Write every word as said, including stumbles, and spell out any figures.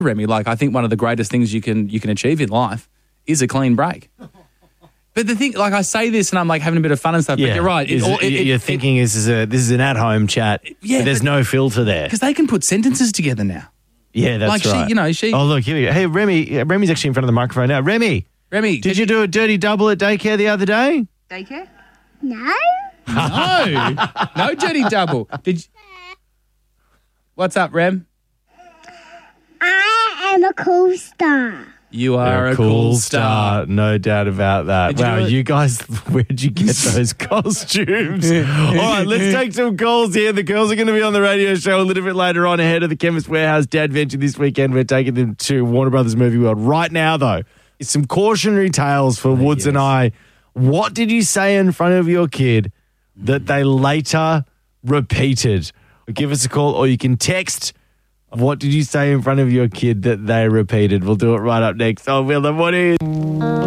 Remy, like I think one of the greatest things you can you can achieve in life is a clean break. But the thing, like I say this and I'm like having a bit of fun and stuff, Yeah. but you're right. It, Is, all- it, you're it, thinking this is a this is an at-home chat. Yeah, but there's but- no filter there. because they can put sentences together now. Yeah, that's like she- right. you know, she- Oh, look, here we go. Hey, Remy. yeah, Remy's actually in front of the microphone now. Remy, Remy, did you do a dirty double at daycare the other day? Daycare? No. No, no dirty double. Did you, what's up, Rem? I am a cool star. You are You're a cool star. No doubt about that. Did you Wow, do it? you guys, where'd you get those costumes? All right, let's take some calls here. The girls are going to be on the radio show a little bit later on ahead of the Chemist Warehouse Dad Venture this weekend. We're taking them to Warner Brothers Movie World. Right now, though, it's some cautionary tales for Woods and I. What did you say in front of your kid that they later repeated? Give us a call or you can text. What did you say in front of your kid that they repeated? We'll do it right up next on Wheel of Woody.